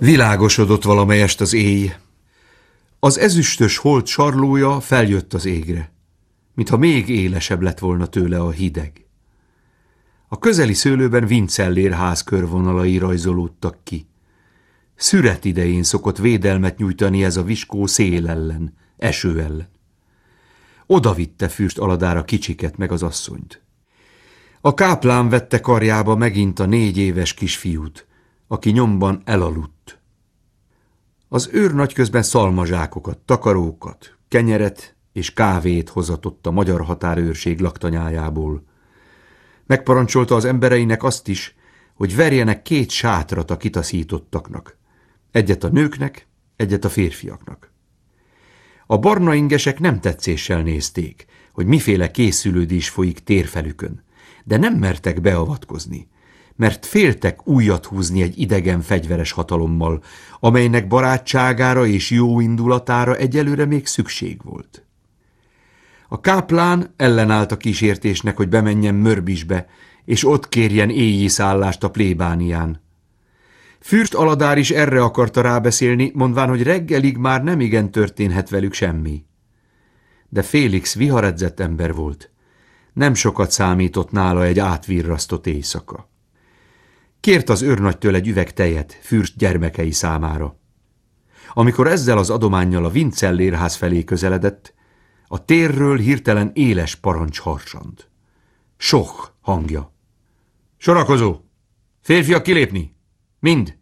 Világosodott valamelyest az éj. Az ezüstös hold sarlója feljött az égre, mintha még élesebb lett volna tőle a hideg. A közeli szőlőben Vincellér ház körvonalai rajzolódtak ki. Szüret idején szokott védelmet nyújtani ez a viskó szél ellen, eső ellen. Oda vitte Fürst Aladár a kicsiket meg az asszonyt. A káplán vette karjába megint a 4 éves kisfiút, aki nyomban elaludt. Az őrnagy közben szalmazsákokat, takarókat, kenyeret és kávét hozatott a magyar határőrség laktanyájából. Megparancsolta az embereinek azt is, hogy verjenek 2 sátrat a kitaszítottaknak. Egyet a nőknek, egyet a férfiaknak. A barna ingesek nem tetszéssel nézték, hogy miféle készülődés folyik térfelükön, de nem mertek beavatkozni, mert féltek újat húzni egy idegen fegyveres hatalommal, amelynek barátságára és jó indulatára egyelőre még szükség volt. A káplán ellenállt a kísértésnek, hogy bemenjen Mörbisbe, és ott kérjen éjjé szállást a plébánián. Fürst Aladár is erre akarta rábeszélni, mondván, hogy reggelig már nemigen történhet velük semmi. De Félix viharedzett ember volt. Nem sokat számított nála egy átvirrasztott éjszaka. Kért az őrnagytől egy üveg tejet Fürst gyermekei számára. Amikor ezzel az adománnyal a Vincellérház felé közeledett, a térről hirtelen éles parancs harsant. Soch hangja. Sorakozó! Férfiak kilépni! Mind!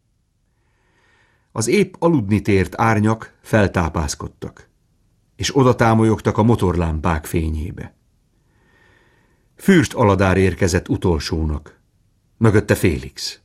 Az épp aludni tért árnyak feltápászkodtak, és oda támolyogtak a motorlámpák fényébe. Fürst Aladár érkezett utolsónak, mögötte Félix.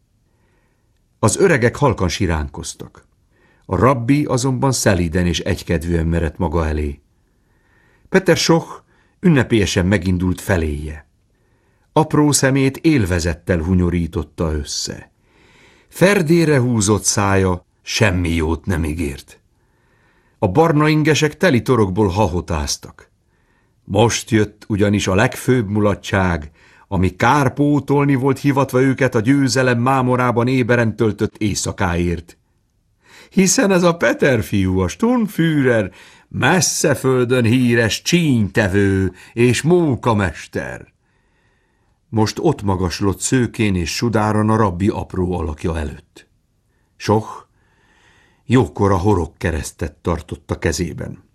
Az öregek halkan siránkoztak. A rabbi azonban szelíden és egykedvűen merett maga elé. Peter Soch ünnepélyesen megindult feléje. Apró szemét élvezettel hunyorította össze. Ferdére húzott szája semmi jót nem ígért. A barna ingesek teli torokból hahotáztak. Most jött ugyanis a legfőbb mulatság, ami kárpótolni volt hivatva őket a győzelem mámorában éberen töltött éjszakáért. Hiszen ez a Peter fiú, a Sturmführer, messze földön híres csínytevő és mókamester. Most ott magaslott szőkén és sudáron a rabbi apró alakja előtt. Soch jókora horogkeresztet tartott a kezében.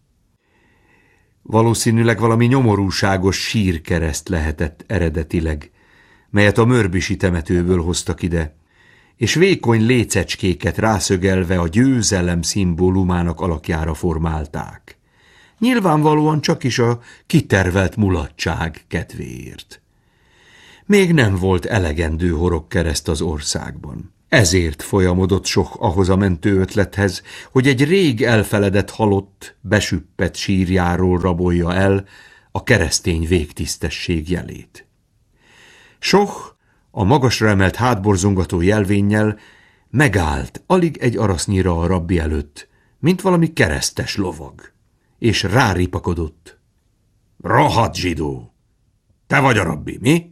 Valószínűleg valami nyomorúságos sírkereszt lehetett eredetileg, melyet a mörbisi temetőből hoztak ide, és vékony lécecskéket rászögelve a győzelem szimbólumának alakjára formálták. Nyilvánvalóan csak is a kitervelt mulatság kedvéért. Még nem volt elegendő horogkereszt az országban. Ezért folyamodott Soch ahhoz a mentő ötlethez, hogy egy rég elfeledett halott, besüppett sírjáról rabolja el a keresztény végtisztesség jelét. Soch a magasra emelt hátborzongató jelvénnyel megállt alig egy arasznyira a rabbi előtt, mint valami keresztes lovag, és ráripakodott. Rohadt zsidó! Te vagy a rabbi, mi?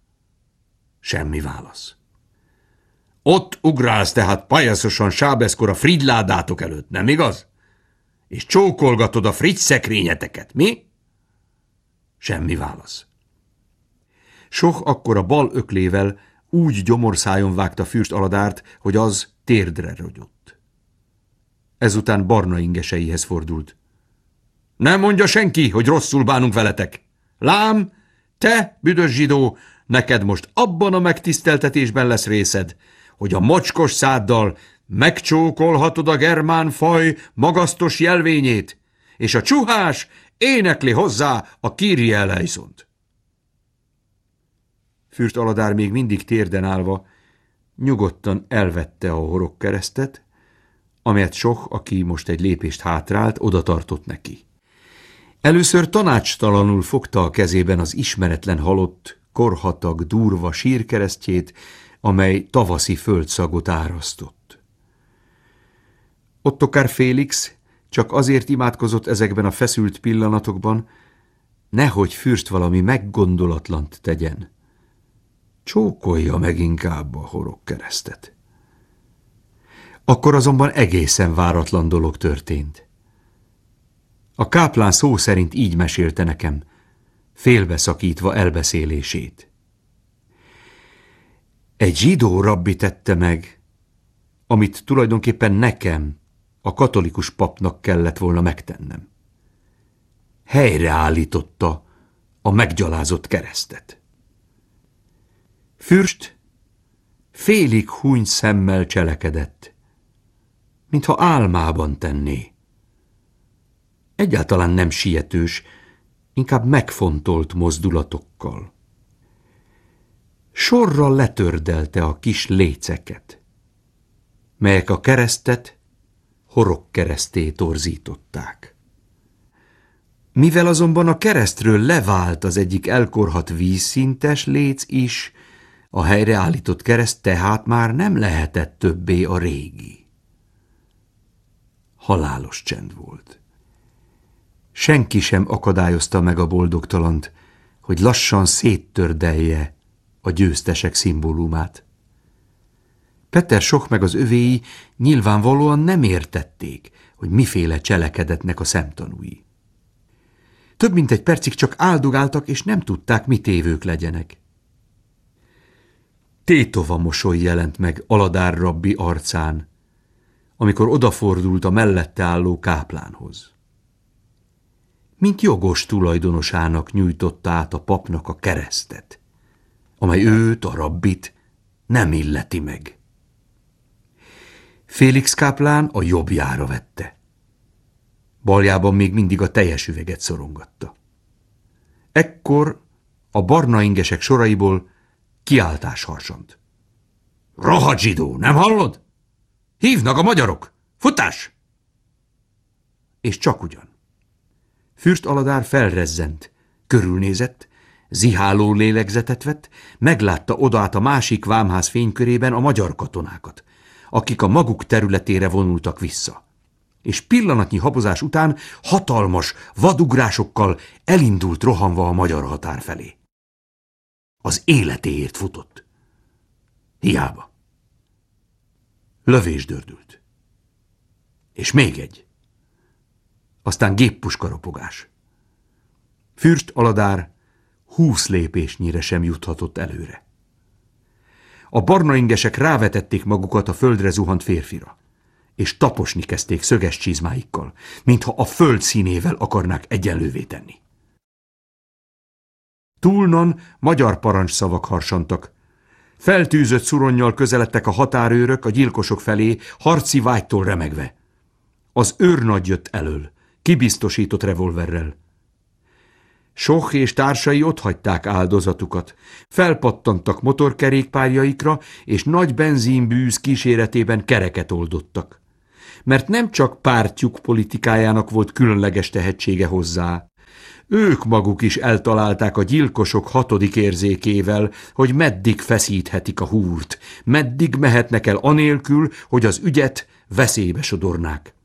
Semmi válasz. Ott ugrálsz tehát pajaszosan sábeszkor a frigyládátok előtt, nem igaz? És csókolgatod a frigy szekrényeteket, mi? Semmi válasz. Soch akkor a bal öklével úgy gyomorszájon vágta Fürst Aladárt, hogy az térdre rogyott. Ezután barna ingeseihez fordult. Nem mondja senki, hogy rosszul bánunk veletek. Lám, te, büdös zsidó, neked most abban a megtiszteltetésben lesz részed, hogy a mocskos száddal megcsókolhatod a germán faj magasztos jelvényét, és a csuhás énekli hozzá a Kyrie eleison-t. Fürst Aladár még mindig térden állva nyugodtan elvette a horogkeresztet, amelyet Soch, aki most egy lépést hátrált, odatartott neki. Először tanácstalanul fogta a kezében az ismeretlen halott, korhatag, durva sírkeresztjét, amely tavaszi földszagot árasztott. Ottokár Félix csak azért imádkozott ezekben a feszült pillanatokban, nehogy Fürst valami meggondolatlant tegyen. Csókolja meg inkább a horogkeresztet. Akkor azonban egészen váratlan dolog történt. A káplán szó szerint így mesélte nekem, félbeszakítva elbeszélését. Egy zsidó rabbi tette meg, amit tulajdonképpen nekem, a katolikus papnak kellett volna megtennem. Helyreállította a meggyalázott keresztet. Fürst félig húny szemmel cselekedett, mintha álmában tenné. Egyáltalán nem sietős, inkább megfontolt mozdulatokkal. Sorra letördelte a kis léceket, melyek a keresztet horogkeresztté torzították. Mivel azonban a keresztről levált az egyik elkorhadt vízszintes léc is, a helyreállított kereszt tehát már nem lehetett többé a régi. Halálos csend volt. Senki sem akadályozta meg a boldogtalant, hogy lassan széttördelje a győztesek szimbólumát. Peter Sok meg az övéi nyilvánvalóan nem értették, hogy miféle cselekedetnek a szemtanúi. Több mint egy percig csak áldogáltak, és nem tudták, mi tévők legyenek. Tétova mosoly jelent meg Aladár rabbi arcán, amikor odafordult a mellette álló káplánhoz. Mint jogos tulajdonosának nyújtotta át a papnak a keresztet, amely őt, a rabbit nem illeti meg. Félix káplán a jobbjára vette. Baljában még mindig a teljes üveget szorongatta. Ekkor a barna ingesek soraiból kiáltás harsant. Rohadt zsidó, nem hallod? Hívnak a magyarok! Futás! És csak ugyan. Fürst Aladár felrezzent, körülnézett, ziháló lélegzetet vett, meglátta odaát a másik vámház fénykörében a magyar katonákat, akik a maguk területére vonultak vissza. És pillanatnyi habozás után hatalmas vadugrásokkal elindult rohanva a magyar határ felé. Az életéért futott. Hiába. Lövés dördült. És még egy. Aztán géppusikaropogás. Fürst Aladár 20 lépésnyire sem juthatott előre. A barna ingesek rávetették magukat a földre zuhant férfira, és taposni kezdték szöges csizmáikkal, mintha a föld színével akarnák egyenlővé tenni. Túlnon magyar parancsszavak harsantak. Feltűzött szuronnyal közeledtek a határőrök a gyilkosok felé, harci vágytól remegve. Az őrnagy jött elől, kibiztosított revolverrel. Sok és társai otthagyták áldozatukat, felpattantak motorkerékpárjaikra, és nagy benzinbűz kíséretében kereket oldottak. Mert nem csak pártjuk politikájának volt különleges tehetsége hozzá. Ők maguk is eltalálták a gyilkosok 6. érzékével, hogy meddig feszíthetik a húrt, meddig mehetnek el anélkül, hogy az ügyet veszélybe sodornák.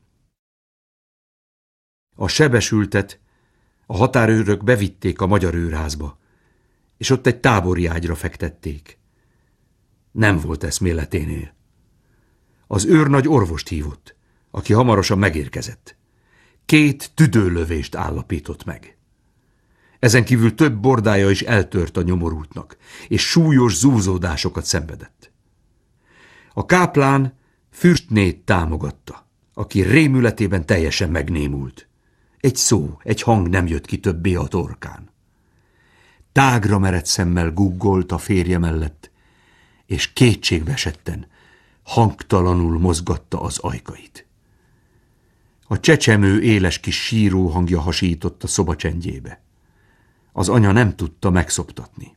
A sebesültet a határőrök bevitték a magyar őrházba, és ott egy tábori ágyra fektették. Nem volt eszméleténél. Az őrnagy orvost hívott, aki hamarosan megérkezett. 2 tüdőlövést állapított meg. Ezen kívül több bordája is eltört a nyomorultnak, és súlyos zúzódásokat szenvedett. A káplán fürstnét támogatta, aki rémületében teljesen megnémult. Egy szó, egy hang nem jött ki többé a torkán. Tágra merett szemmel guggolt a férje mellett, és kétségbeesetten, hangtalanul mozgatta az ajkait. A csecsemő éles kis síró hangja hasított a szoba csendjébe. Az anya nem tudta megszoptatni.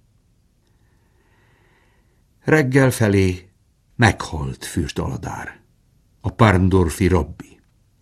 Reggel felé meghalt Fürst Aladár, a Parndorfi rabbi.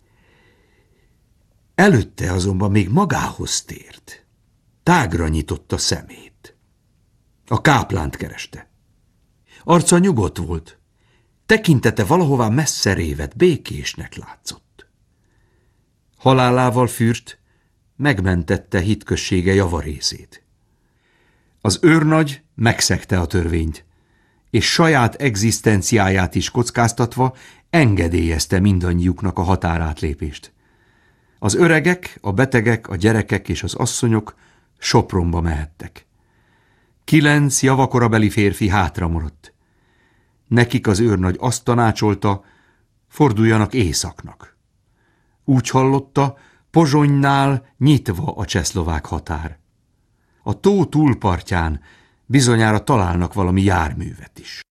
Előtte azonban még magához tért. Tágra nyitotta szemét. A káplánt kereste. Arca nyugodt volt. Tekintete valahová messze révett, békésnek látszott. Halálával Fürst megmentette hitközsége javarészét. Az őrnagy megszegte a törvényt, és saját egzisztenciáját is kockáztatva engedélyezte mindannyiuknak a határátlépést. Az öregek, a betegek, a gyerekek és az asszonyok Sopronba mehettek. 9 javakorabeli férfi hátra maradt. Nekik az őrnagy azt tanácsolta, forduljanak északnak. Úgy hallotta, Pozsonynál nyitva a csehszlovák határ. A tó túlpartján bizonyára találnak valami járművet is.